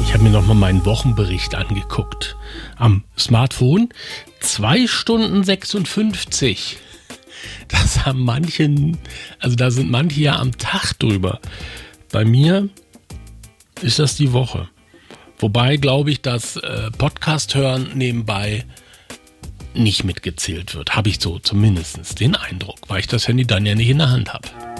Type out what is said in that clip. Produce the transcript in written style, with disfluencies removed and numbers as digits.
Ich habe mir nochmal meinen Wochenbericht angeguckt. Am Smartphone 2 Stunden 56. Das haben manche, also da sind manche ja am Tag drüber. Bei mir ist das die Woche. Wobei, glaube ich, dass Podcast hören nebenbei nicht mitgezählt wird. Habe ich so zumindest den Eindruck, weil ich das Handy dann ja nicht in der Hand habe.